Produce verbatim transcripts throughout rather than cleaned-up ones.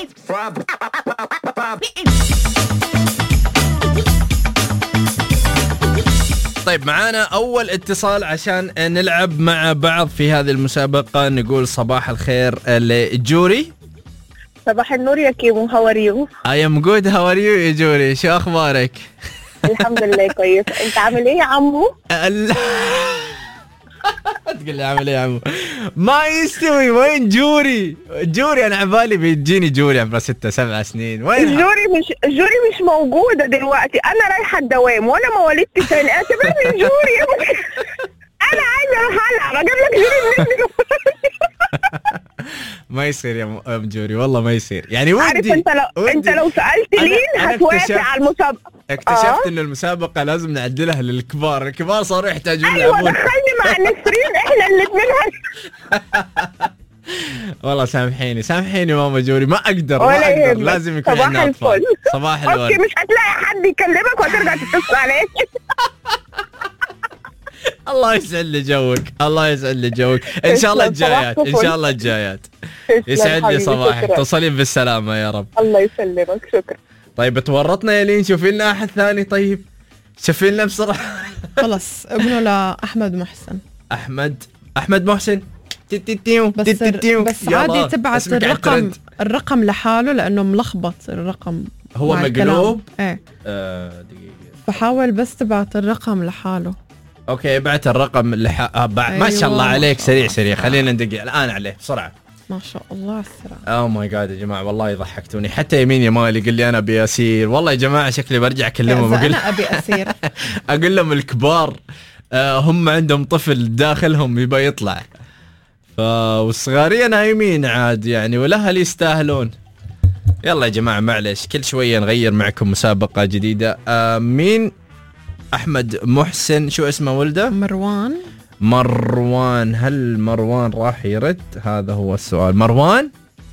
طيب معانا أول اتصال عشان نلعب مع بعض في هذه المسابقة. نقول صباح الخير لجوري. صباح النور يا كيمو، how are you؟ I am good, how are you يا جوري؟ شو أخبارك؟ الحمد لله كويس. أنت عامل إيه يا عمو؟ تقول لي عامل ايه يا عمو؟ ما يستوي. وين جوري؟ جوري انا عبالي بيجيني جوري عمره ستة سبعة سنين. وين جوري؟ مش جوري مش موجودة دلوقتي. أنا رايحة الدوام وأنا مواليدتي ثاني. اعتبرني جوري. أنا عايزة أروح ألعب. أجيب لك جوري منين؟ ما يصير يا ام جوري، والله ما يصير. يعني ودي عارف انت لو ودي. انت لو سألت لين هتوافق على المسابقة. اكتشفت آه؟ ان المسابقة لازم نعدلها للكبار. الكبار صاروا يحتاجون أيوة يلعبون. ايوه دخلني مع نسرين احنا الاثنين. والله سامحيني سامحيني ماما جوري، ما اقدر ما ولا اقدر يهمك. لازم يكون صباح عندنا اطفال. الفل. صباح اوكي الورد. مش هتلاقي حد يكلمك وترجع تتصل عليك. الله يسعد لي جوك، الله يسعد لي جوك. ان شاء الله الجايات، ان شاء الله الجايات. يسعد لي صباحك، توصلين بالسلامة يا رب. الله يسلمك، شكرا. طيب تورطنا يا لين، شوفي لنا احد ثاني. طيب شوفي لنا بسرعة. خلص ابنه لأحمد محسن. أحمد أحمد محسن. بس بس عادي تبعت الرقم الرقم لحاله لأنه ملخبط الرقم. هو مقلوب. ايه آه دقيقة. فحاول بس تبعت الرقم لحاله. اوكي ابعت الرقم لح... آه بعد. أيوة. ما شاء الله عليك، سريع سريع. خلينا ندقق الآن عليه بسرعة. ما شاء الله على السرعة. اوه ماي جاد يا جماعة، والله ضحكتوني. حتى يمين يمالي قال لي أنا أبي أسير. والله يا جماعة شكلي برجع أكلمهم. أقول أنا أبي أسير. أقول لهم الكبار آه هم عندهم طفل داخلهم يبغى يطلع، فالصغارية نايمين عاد يعني، والأهل يستاهلون. يلا يا جماعة معلش، كل شوية نغير معكم مسابقة جديدة. آه مين؟ أحمد محسن. شو اسمه ولده؟ مروان. مروان. هل مروان راح يرد؟ هذا هو السؤال. مروان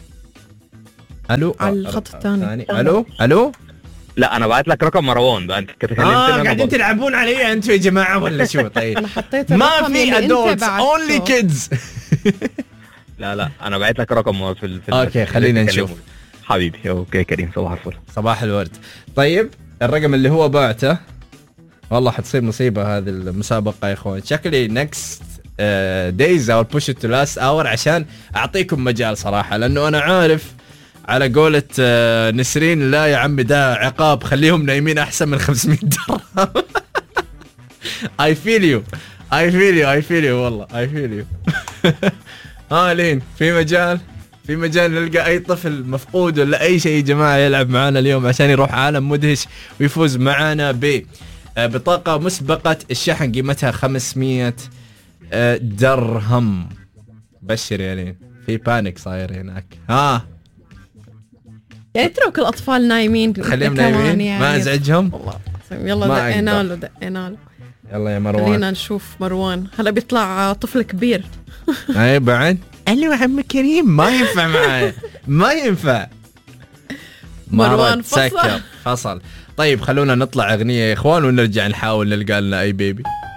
الو على الخط الثاني. الو الو. لا انا بعت لك رقم مروان بقى. انت كده كلمتني. اه قاعدين تلعبون علي انتوا يا جماعه ولا شو؟ طيب انا حطيت ما في ادولتس اونلي كيدز. لا لا انا بعت لك رقم في ال... في اوكي خلينا نشوف حبيبي. اوكي كريم، صباح الفل. صباح الورد. طيب الرقم اللي هو بعته، والله حتصير مصيبه هذه المسابقه يا اخوان. شكلي نكست دايز او بوش تو لاست اور عشان اعطيكم مجال صراحه، لانه انا عارف على قولة uh, نسرين لا يا عمي ده عقاب، خليهم نايمين احسن من خمسمية درهم. I feel you I feel you I feel you والله I feel you. ها لين في مجال في مجال نلقى اي طفل مفقود ولا اي شيء يا جماعه يلعب معنا اليوم عشان يروح عالم مدهش ويفوز معنا ب بطاقه مسبقه الشحن قيمتها خمسمية درهم. بشر يا لين، في بانيك صاير هناك. ها يعني اترك الاطفال نايمين، خليهم نايمين يعني. ما ازعجهم والله. يلا دقينا له دقينا له. يلا يا مروان خلينا نشوف مروان. هلا بيطلع طفل كبير. اي بعد. الو عم كريم ما ينفع معايا، ما ينفع. مروان فصل فصل. طيب خلونا نطلع اغنيه يا اخوان ونرجع نحاول نلقى لنا اي بيبي.